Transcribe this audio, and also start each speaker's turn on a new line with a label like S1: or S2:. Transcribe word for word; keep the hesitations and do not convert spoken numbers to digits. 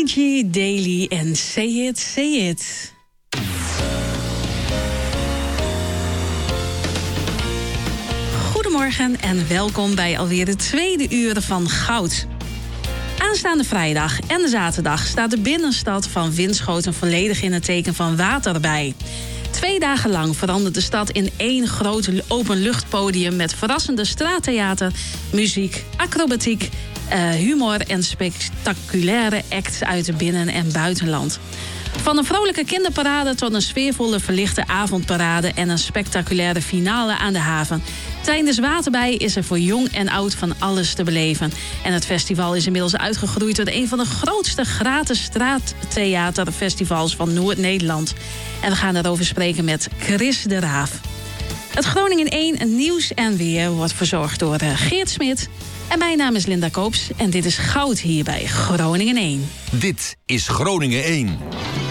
S1: Energy Daily en Say It, Say It. Goedemorgen en welkom bij alweer de tweede uur van Goud. Aanstaande vrijdag en zaterdag staat de binnenstad van Winschoten volledig in het teken van water bij. Twee dagen lang verandert de stad in één groot openluchtpodium met verrassende straattheater, muziek, acrobatiek, uh, humor en spectaculaire acts uit het binnen- en buitenland. Van een vrolijke kinderparade tot een sfeervolle verlichte avondparade en een spectaculaire finale aan de haven. Tijdens Waterbij is er voor jong en oud van alles te beleven. En het festival is inmiddels uitgegroeid tot een van de grootste gratis straattheaterfestivals van Noord-Nederland. En we gaan daarover spreken met Chris de Raaf. Het Groningen één nieuws en weer wordt verzorgd door Geert Smit. En mijn naam is Linda Koops en dit is Goud hier bij Groningen één.
S2: Dit is Groningen één.